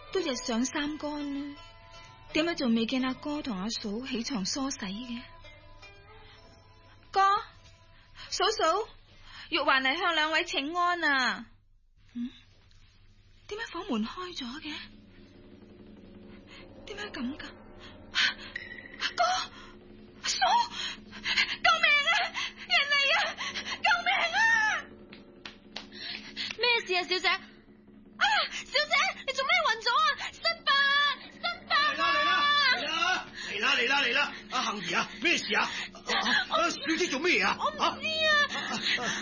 都日上三竿啦，點解仲未見阿哥同阿嫂起床梳洗嘅？哥，嫂嫂，玉環嚟向兩位請安啊！點解房門開咗嘅？點解咁噶？阿哥，阿嫂，救命啊！人嚟啊！救命啊！ 咩事啊，小姐？啊，小姐，你做咩暈咗啊？失敗！ 嚟啦！阿杏兒啊，咩事啊？小姐做咩嘢啊？ 我唔知啊！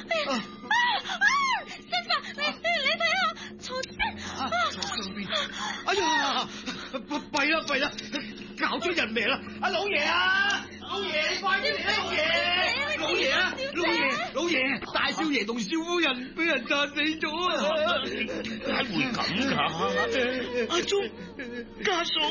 失敗！你睇下床上邊！哎呀，弊啦！搞咗人命啦！阿老爺啊，老爺，你快啲嚟啦，老爺啊，老爺，大少爺同少夫人俾人炸死咗啊！ 點解會咁噶？阿忠，家嫂，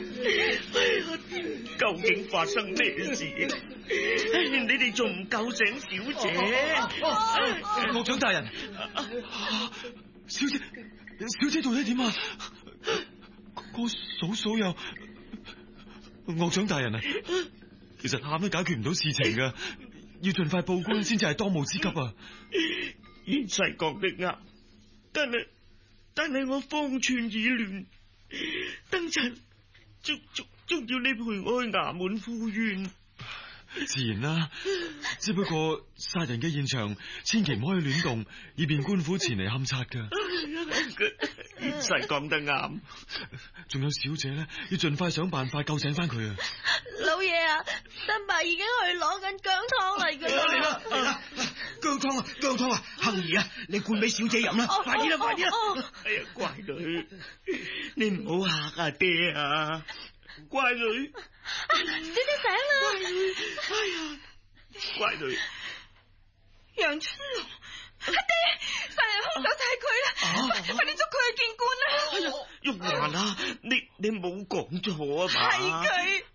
究竟發生咩事？你哋仲唔救醒小姐？ 岳長大人，小姐到底點啊？個嫂嫂又岳長大人啊，其實喊都解決唔到事情噶，要盡快報官先至係當務之急啊！ 賢婿講得啱，但係我方寸已亂，等陣仲要你陪我去衙門赴冤。 自然啦，只不過殺人嘅現場千祈唔可以亂動，以便官府前嚟勘察噶。 賢婿講得啱， 仲有小姐咧，要盡快想辦法救醒翻佢啊！ 老爺啊，新伯已經去攞緊薑湯嚟噶啦！ 嚟啦！薑湯啊！杏兒啊，你灌俾小姐飲啦！快啲啦！ 哎呀，乖女，你唔好嚇阿爹啊！乖女， 小姐醒啦！ 哎呀，乖女， 楊春龍，阿爹，殺人兇手就係佢啦！快啲捉佢去見官啦！ 哎呀，玉環啊，你冇講錯啊嘛？ 係佢。